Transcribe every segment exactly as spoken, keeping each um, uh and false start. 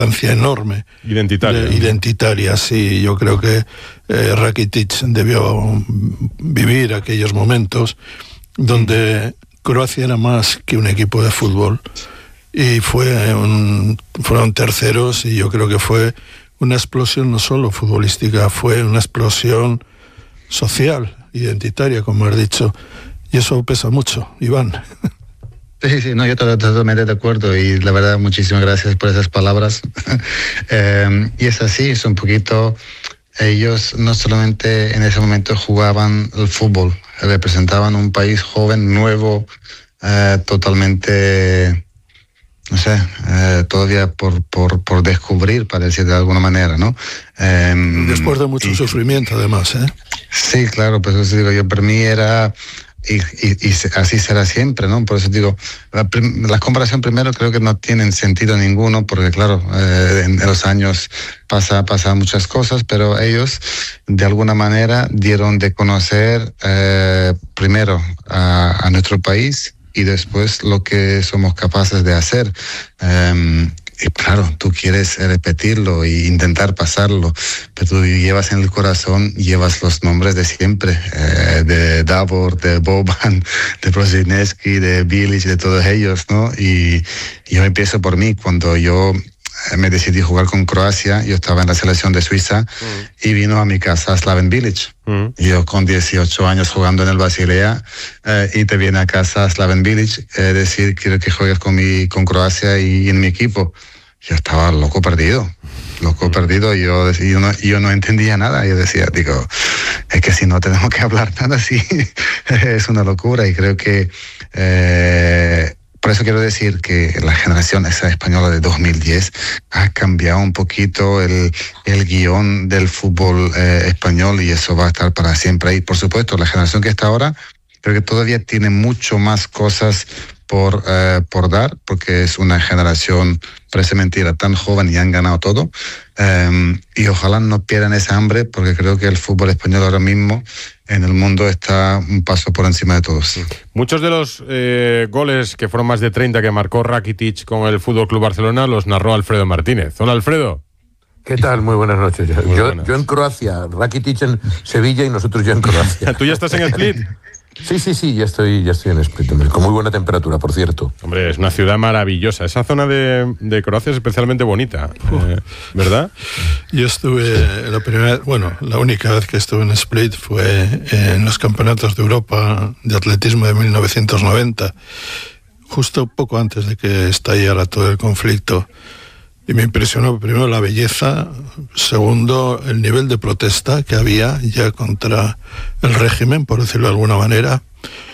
enorme. Identitaria. De, identitaria, sí. Yo creo que eh, Rakitic debió vivir aquellos momentos donde Croacia era más que un equipo de fútbol y fue un, fueron terceros, y yo creo que fue una explosión no solo futbolística, fue una explosión social, identitaria, como has dicho, y eso pesa mucho, Iván. Sí, sí, no, yo estoy totalmente de acuerdo, y la verdad, muchísimas gracias por esas palabras. eh, y es así, es un poquito, ellos no solamente en ese momento jugaban el fútbol, representaban un país joven, nuevo, eh, totalmente, no sé, eh, todavía por, por, por descubrir, para decir de alguna manera, ¿no? Eh, Después de mucho y, sufrimiento, además, ¿eh? Sí, claro, pues eso digo yo, para mí era... Y, y, y así será siempre, ¿no? Por eso digo, la, la comparación primero creo que no tiene sentido ninguno, porque claro, eh, en los años pasa, pasa muchas cosas, pero ellos de alguna manera dieron de conocer eh, primero a, a nuestro país y después lo que somos capaces de hacer. Um, Y claro, tú quieres repetirlo e intentar pasarlo, pero tú llevas en el corazón, llevas los nombres de siempre, eh, de Davor, de Boban, de Brozinski, de Bilic, de todos ellos, ¿no? Y yo empiezo por mí. Cuando yo me decidí jugar con Croacia, yo estaba en la selección de Suiza mm. y vino a mi casa Slaven Bilic. Mm. Yo con dieciocho años jugando en el Basilea eh, y te viene a casa Slaven Bilic, eh, decir quiero que juegues con, mi, con Croacia y, y en mi equipo. Yo estaba loco perdido, loco mm. perdido, y yo, yo, no, yo no entendía nada. Yo decía, digo, es que si no tenemos que hablar nada así, es una locura. Y creo que eh, por eso quiero decir que la generación esa española de dos mil diez ha cambiado un poquito el, el guión del fútbol eh, español, y eso va a estar para siempre. Y por supuesto, la generación que está ahora, creo que todavía tiene mucho más cosas por, eh, por dar, porque es una generación, parece mentira, tan joven y han ganado todo. Eh, y ojalá no pierdan esa hambre, porque creo que el fútbol español ahora mismo en el mundo está un paso por encima de todos. Muchos de los eh, goles, que fueron más de treinta, que marcó Rakitic con el Fútbol Club Barcelona, los narró Alfredo Martínez. Hola, Alfredo. ¿Qué tal? Muy buenas noches. Muy yo, buenas. yo en Croacia, Rakitic en Sevilla y nosotros ya en Croacia. ¿Tú ya estás en Split? Sí, sí, sí, ya estoy, ya estoy en Split, con muy buena temperatura, por cierto. Hombre, es una ciudad maravillosa. Esa zona de, de Croacia es especialmente bonita, eh, ¿verdad? Yo estuve, la primera, bueno, la única vez que estuve en Split fue en los campeonatos de Europa de atletismo de mil novecientos noventa, justo poco antes de que estallara todo el conflicto. Y me impresionó primero la belleza, segundo el nivel de protesta que había ya contra el régimen, por decirlo de alguna manera,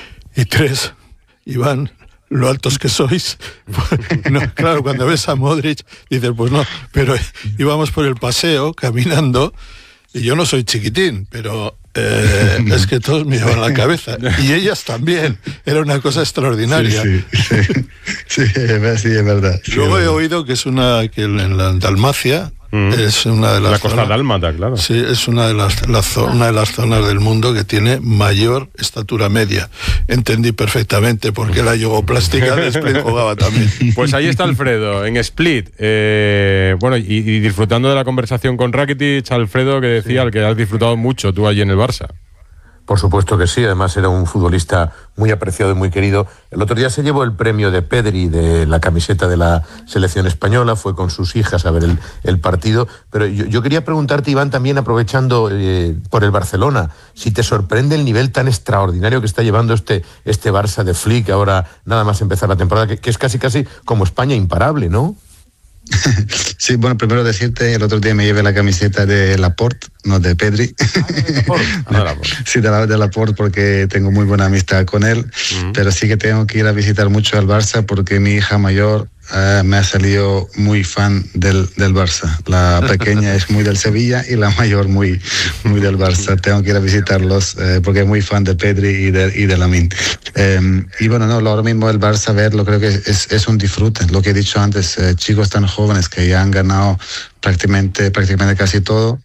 y tres, Iván, lo altos que sois. No, claro, cuando ves a Modric dices, pues no, pero íbamos por el paseo caminando, y yo no soy chiquitín, pero eh, es que todos me llevan la cabeza, y ellas también. Era una cosa extraordinaria. Sí, sí, sí, sí, sí, es verdad. Sí, Luego es he verdad. oído que es una, que en la Dalmacia mm. es una de las la costa zonas, dálmata, claro. Sí, es una de las la, una de las zonas del mundo que tiene mayor estatura media. Entendí perfectamente por qué la yogoplástica de Split jugaba también. Pues ahí está Alfredo, en Split. Eh, bueno, y, y disfrutando de la conversación con Rakitic, Alfredo, que decía, sí, al que has disfrutado mucho tú allí en el Barça. Por supuesto que sí, además era un futbolista muy apreciado y muy querido. El otro día se llevó el premio de Pedri de la camiseta de la selección española, fue con sus hijas a ver el, el partido, pero yo, yo quería preguntarte, Iván, también aprovechando eh, por el Barcelona, si te sorprende el nivel tan extraordinario que está llevando este, este Barça de Flick ahora nada más empezar la temporada, que, que es casi casi como España imparable, ¿no? Sí, bueno, primero decirte, el otro día me llevé la camiseta de Laporte, no de Pedri. Ah, de Laporte. Sí, de, la, de Laporte, porque tengo muy buena amistad con él, uh-huh. pero sí que tengo que ir a visitar mucho al Barça, porque mi hija mayor uh, me ha salido muy fan del, del Barça. La pequeña es muy del Sevilla y la mayor muy, muy del Barça. Tengo que ir a visitarlos uh, porque es muy fan de Pedri y de, y de Lamine. Um, y bueno, no, ahora mismo el Barça verlo creo que es, es un disfrute. Lo que he dicho antes, uh, chicos tan jóvenes que ya han ganado prácticamente, prácticamente casi todo.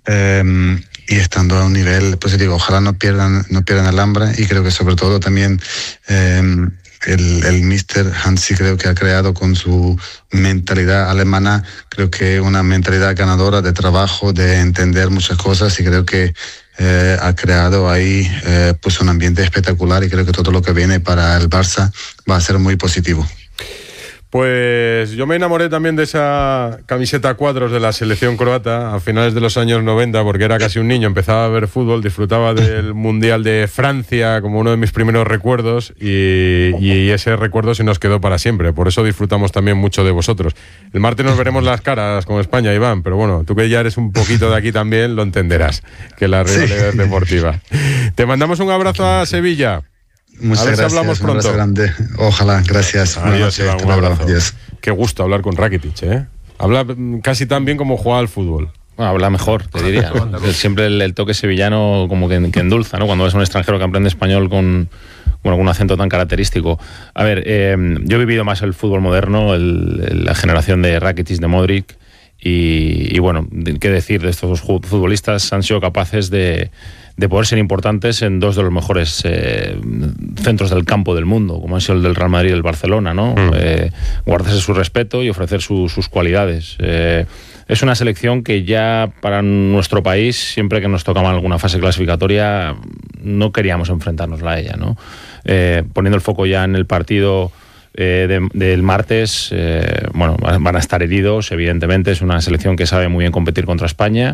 Um, y estando a un nivel, pues digo, ojalá no pierdan, no pierdan el hambre, y creo que sobre todo también eh, el, el míster Hansi creo que ha creado con su mentalidad alemana, creo que una mentalidad ganadora de trabajo, de entender muchas cosas, y creo que eh, ha creado ahí eh, pues un ambiente espectacular, y creo que todo lo que viene para el Barça va a ser muy positivo. Pues yo me enamoré también de esa camiseta cuadros de la selección croata a finales de los años noventa, porque era casi un niño, empezaba a ver fútbol, disfrutaba del Mundial de Francia como uno de mis primeros recuerdos, y, y ese recuerdo se nos quedó para siempre, por eso disfrutamos también mucho de vosotros. El martes nos veremos las caras con España, Iván, pero bueno, tú que ya eres un poquito de aquí también lo entenderás, que la rivalidad es deportiva. Te mandamos un abrazo a Sevilla. Muchas a ver gracias, si hablamos pronto. Un grande. Ojalá, gracias. Adiós, Iván, un abrazo. Adiós. Qué gusto hablar con Rakitic, ¿eh? Habla casi tan bien como juega al fútbol. Bueno, habla mejor, te diría. Siempre el, el toque sevillano como que, que endulza, ¿no? Cuando ves a un extranjero que aprende español con, bueno, con un acento tan característico. A ver, eh, yo he vivido más el fútbol moderno, el, la generación de Rakitic, de Modric, y, y bueno, qué decir de estos dos futbolistas. Han sido capaces de de poder ser importantes en dos de los mejores eh, centros del campo del mundo, como han sido el del Real Madrid y el Barcelona, ¿no? Mm. Eh, guardarse su respeto y ofrecer su, sus cualidades. Eh, es una selección que ya para nuestro país, siempre que nos tocaba alguna fase clasificatoria, no queríamos enfrentárnosla a ella, ¿no? Eh, poniendo el foco ya en el partido eh, de, del martes, eh, bueno, van a estar heridos, evidentemente. Es una selección que sabe muy bien competir contra España,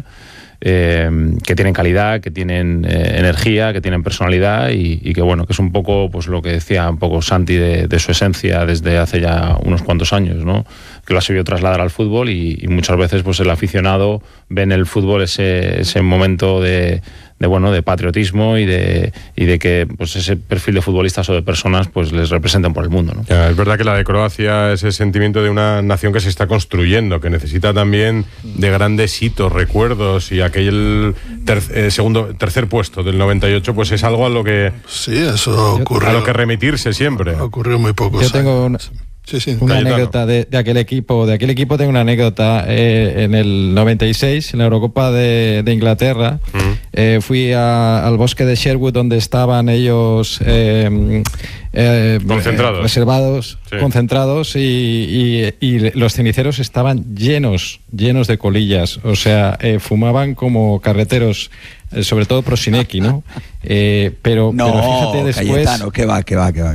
Eh, que tienen calidad, que tienen eh, energía, que tienen personalidad, y, y que bueno, que es un poco pues lo que decía un poco Santi de, de su esencia desde hace ya unos cuantos años, ¿no? Que lo ha sabido trasladar al fútbol, y, y muchas veces pues el aficionado ve en el fútbol ese, ese momento de, de bueno, de patriotismo, y de y de que pues ese perfil de futbolistas o de personas pues les representen por el mundo, ¿no? Ya, es verdad que la de Croacia es el sentimiento de una nación que se está construyendo, que necesita también de grandes hitos, recuerdos, y aquel ter, eh, segundo tercer puesto del noventa y ocho pues es algo a lo que sí, eso ocurrió, a lo que remitirse siempre. Ocurrió muy pocos Yo tengo una, sí, sí, una Cayetano. anécdota de, de aquel equipo. De aquel equipo tengo una anécdota. Eh, en el noventa y seis, en la Eurocopa de, de Inglaterra, uh-huh. eh, fui a, al bosque de Sherwood, donde estaban ellos eh, eh, concentrados, reservados, sí. concentrados, y, y, y los ceniceros estaban llenos, llenos de colillas. O sea, eh, fumaban como carreteros. Sobre todo Prosinecki, ¿no? Eh, pero, no, pero fíjate después. Cayetano, que va, que va, que va.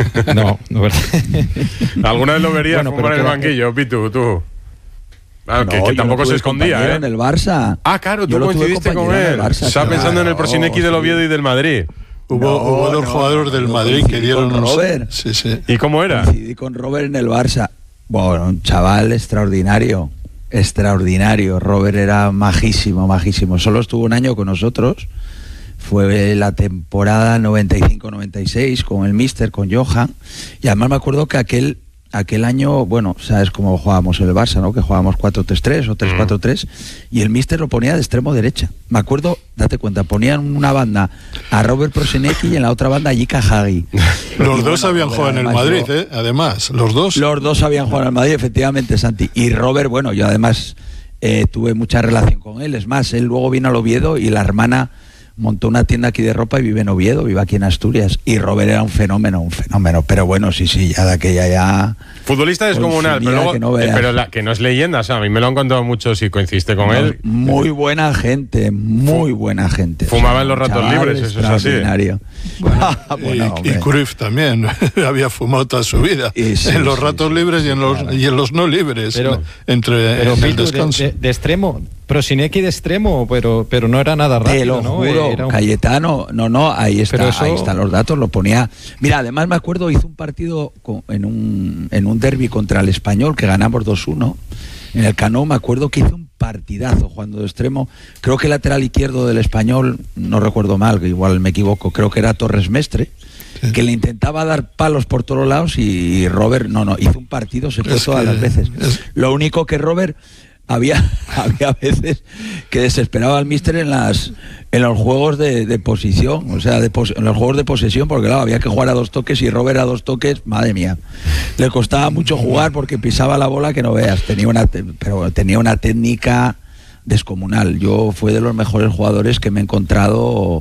No, no verdad. ¿Alguna vez lo verías bueno, fumar en el banquillo, Pitu, tú? Ah, no, que, que tampoco se escondía, ¿eh? En el Barça. Ah, claro, tú coincidiste con él. Barça, Estaba claro, pensando en el Prosinecki del Oviedo y del Madrid. Hubo, no, hubo dos no, jugadores del Madrid que dieron con Robert. Sí, sí. ¿Y cómo era? Coincidí con Robert en el Barça. Bueno, un chaval extraordinario. Extraordinario. Robert era majísimo, majísimo. Solo estuvo un año con nosotros. Fue la temporada noventa y cinco noventa y seis con el míster, con Johan. Y además me acuerdo que aquel aquel año, bueno, sabes cómo jugábamos en el Barça, ¿no? Que jugábamos cuatro tres tres o tres cuatro tres, y el míster lo ponía de extremo derecha. Me acuerdo, date cuenta, ponían una banda a Robert Prosinecki y en la otra banda a Jika Hagi. Los y dos bueno, habían jugado en el Madrid, yo, ¿eh? Además, los dos. Los dos habían jugado en el Madrid, efectivamente, Santi. Y Robert, bueno, yo además eh, tuve mucha relación con él. Es más, él luego vino al Oviedo y la hermana montó una tienda aquí de ropa y vive en Oviedo, vive aquí en Asturias. Y Robert era un fenómeno, un fenómeno. Pero bueno, sí, sí, ya de aquella ya... Futbolista descomunal, pero, luego, que, no eh, pero la, que no es leyenda. O sea, a mí me lo han contado mucho si coincidiste con no, él. Muy buena gente, muy buena gente. Fumaba en los ratos libres, eso es así. Bueno, bueno, y, y Cruyff también había fumado toda su vida. Sí, sí, en los sí, ratos sí, libres sí, y, en los, claro. y en los no libres. Pero, entre pero en el Pitu, descanso. De, de, de extremo... Prosinecki de extremo, pero pero no era nada rápido, te lo ¿no? juro, Era un... Cayetano, no, no, ahí está, eso... ahí están los datos, lo ponía. Mira, además me acuerdo, hizo un partido con, en un en un derbi contra el Español, que ganamos dos uno, en el Cano, me acuerdo que hizo un partidazo jugando de extremo. Creo que el lateral izquierdo del Español, no recuerdo mal, que igual me equivoco, creo que era Torres Mestre, sí. que le intentaba dar palos por todos lados, y Robert, no, no, hizo un partido, se fue es todas que... las veces. Es... Lo único que Robert... Había, había veces que desesperaba al míster en las en los juegos de, de posición, o sea, de pos, en los juegos de posesión, porque claro, había que jugar a dos toques y Robert a dos toques, madre mía. Le costaba mucho jugar porque pisaba la bola que no veas, tenía una pero tenía una técnica descomunal. Yo fue de los mejores jugadores que me he encontrado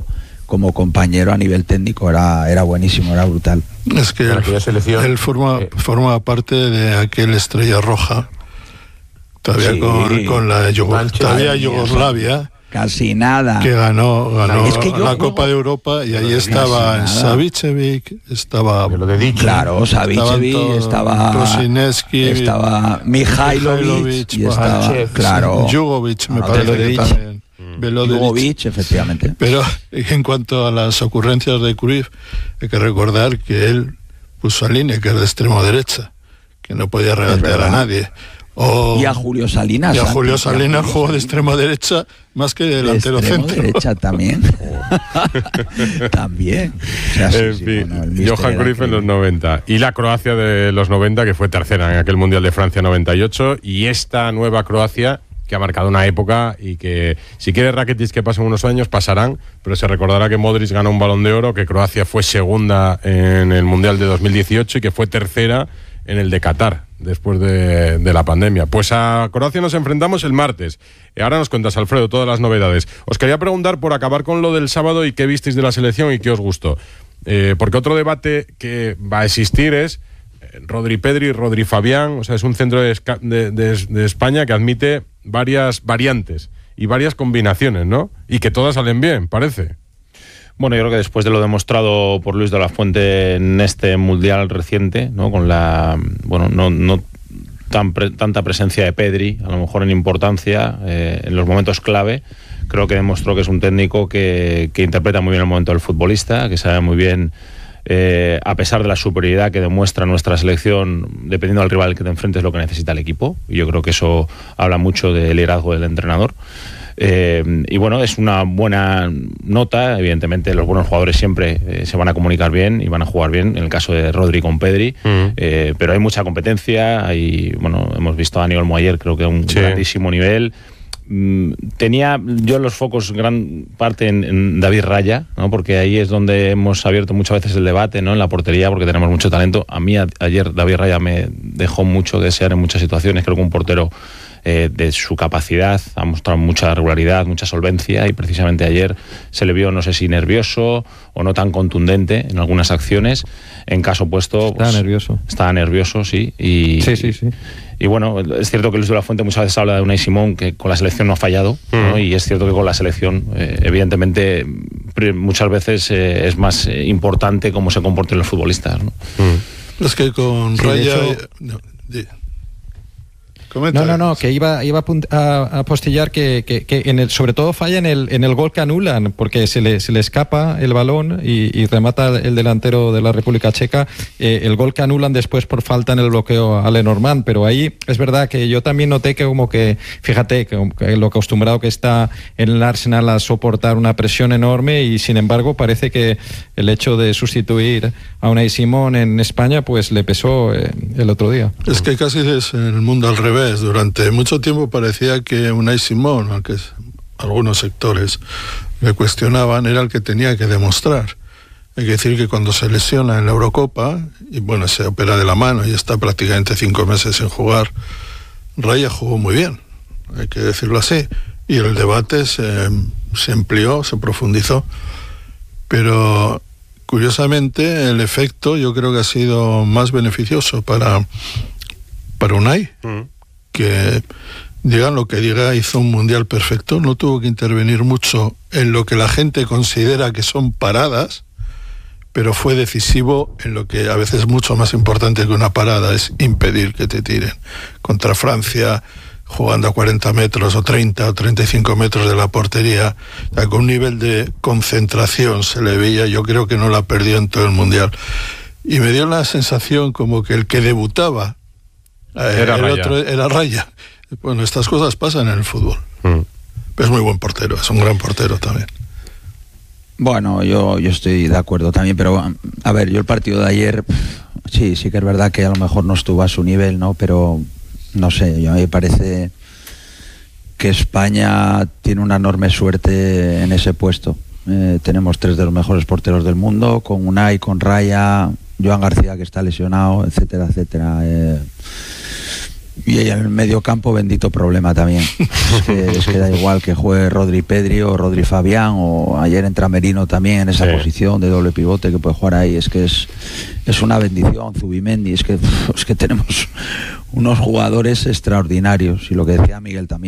como compañero a nivel técnico era, era buenísimo, era brutal. Es que él, selección, él forma, eh, forma parte de aquel Estrella Roja, todavía sí, con, con la Yugo, todavía Yugoslavia. Casi nada. Que ganó, ganó es que la juego, Copa de Europa y ahí estaba Savicevic, estaba... Lo de dicho, claro, Savicevic, estaba... Krosineski, estaba Mihailovic, y estaba, Chef, claro... Jugovic, me parece que también. Jugovic, efectivamente. Pero en cuanto a las ocurrencias de Cruyff, hay que recordar que él puso a Lineker de extremo derecha, que no podía regatear a nadie. O, y a Julio Salinas. Y a Julio Salinas jugó de extremo derecha más que de delantero de centro. derecha también. también. O sea, sí, en sí, fin, bueno, Johan Cruyff en los noventa. Y la Croacia de los noventa, que fue tercera en aquel Mundial de Francia noventa y ocho. Y esta nueva Croacia, que ha marcado una época y que, si quiere Rakitic que pasen unos años, pasarán, pero se recordará que Modric ganó un Balón de Oro, que Croacia fue segunda en el Mundial de dos mil dieciocho y que fue tercera en el de Qatar, después de, de la pandemia. Pues a Croacia nos enfrentamos el martes. Y ahora nos cuentas, Alfredo, todas las novedades. Os quería preguntar, por acabar con lo del sábado, y qué visteis de la selección y qué os gustó. Eh, porque otro debate que va a existir es eh, Rodri Pedri, Rodri Fabián. O sea, es un centro de, de, de, de España que admite varias variantes y varias combinaciones, ¿no? Y que todas salen bien, parece. Bueno, yo creo que después de lo demostrado por Luis de la Fuente en este mundial reciente, ¿no? Con la, bueno, no, no tan pre, tanta presencia de Pedri, a lo mejor en importancia, eh, en los momentos clave, creo que demostró que es un técnico que, que interpreta muy bien el momento del futbolista, que sabe muy bien, eh, a pesar de la superioridad que demuestra nuestra selección, dependiendo del rival que te enfrentes, lo que necesita el equipo. Y yo creo que eso habla mucho del liderazgo del entrenador. Eh, y bueno, es una buena nota. Evidentemente los buenos jugadores siempre eh, se van a comunicar bien y van a jugar bien, en el caso de Rodri con Pedri, uh-huh. eh, pero hay mucha competencia. Hay, bueno, hemos visto a Dani Olmo ayer, creo que un sí. grandísimo nivel. Mm, tenía yo los focos gran parte en, en David Raya, ¿no? Porque ahí es donde hemos abierto muchas veces el debate, ¿no? En la portería, porque tenemos mucho talento. A mí a, ayer David Raya me dejó mucho que desear en muchas situaciones. Creo que un portero Eh, de su capacidad, ha mostrado mucha regularidad, mucha solvencia, y precisamente ayer se le vio, no sé si nervioso o no tan contundente en algunas acciones. En caso opuesto, estaba pues, nervioso. Estaba nervioso, sí. Y, sí, sí, sí. Y, y bueno, es cierto que Luis de la Fuente muchas veces habla de Unai Simón, que con la selección no ha fallado, mm. ¿no? Y es cierto que con la selección, eh, evidentemente, muchas veces eh, es más eh, importante cómo se comporten los futbolistas, ¿no? Mm. Es que con sí, Raya... Hecho, no, de... No, no, no, que iba, iba a, a postillar que, que, que en el, sobre todo falla en el, en el gol que anulan, porque se le, se le escapa el balón y, y remata el delantero de la República Checa, eh, el gol que anulan después por falta en el bloqueo a Lenormand. Pero ahí es verdad que yo también noté que como que, fíjate, que, que lo acostumbrado que está en el Arsenal a soportar una presión enorme, y sin embargo parece que el hecho de sustituir a Unai Simón en España pues le pesó eh, el otro día. Es que casi es en el mundo al revés. Durante mucho tiempo parecía que Unai Simón, aunque algunos sectores le cuestionaban, era el que tenía que demostrar. Hay que decir que cuando se lesiona en la Eurocopa, y bueno, se opera de la mano y está prácticamente cinco meses sin jugar, Raya jugó muy bien, hay que decirlo así, y el debate se, se amplió, se profundizó, pero curiosamente el efecto yo creo que ha sido más beneficioso para, para Unai, mm. que digan lo que diga, hizo un mundial perfecto, no tuvo que intervenir mucho en lo que la gente considera que son paradas, pero fue decisivo en lo que a veces es mucho más importante que una parada, es impedir que te tiren. Contra Francia, jugando a cuarenta metros o treinta o treinta y cinco metros de la portería, o sea, con un nivel de concentración se le veía, yo creo que no la perdió en todo el mundial. Y me dio la sensación como que el que debutaba Era el Raya. otro era Raya. Bueno, estas cosas pasan en el fútbol. Mm. Es muy buen portero, es un gran portero también. Bueno, yo, yo estoy de acuerdo también, pero a ver, yo el partido de ayer, sí, sí que es verdad que a lo mejor no estuvo a su nivel, ¿no? Pero no sé, yo a mí me parece que España tiene una enorme suerte en ese puesto. Eh, tenemos tres de los mejores porteros del mundo, con Unai, con Raya, Joan García que está lesionado, etcétera, etcétera. Eh, Y en el medio campo, bendito problema también. Es que, es que da igual que juegue Rodri Pedri o Rodri Fabián, o ayer entra Merino también en esa sí. posición de doble pivote que puede jugar ahí. Es que es, es una bendición. Zubimendi, es que, es que tenemos unos jugadores extraordinarios. Y lo que decía Miguel también.